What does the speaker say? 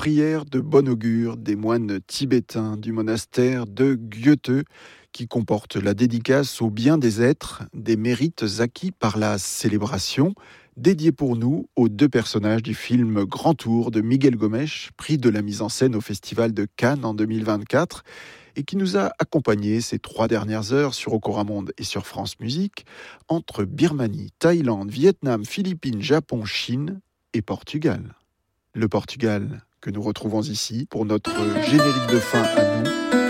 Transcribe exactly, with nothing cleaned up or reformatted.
prière de bon augure des moines tibétains du monastère de Gyötö, qui comporte la dédicace au bien des êtres, des mérites acquis par la célébration, dédiée pour nous aux deux personnages du film Grand Tour de Miguel Gomes, prix de la mise en scène au Festival de Cannes en deux mille vingt-quatre, et qui nous a accompagnés ces trois dernières heures sur Ocoramonde et sur France Musique, entre Birmanie, Thaïlande, Vietnam, Philippines, Japon, Chine et Portugal. Le Portugal que nous retrouvons ici pour notre générique de fin à nous.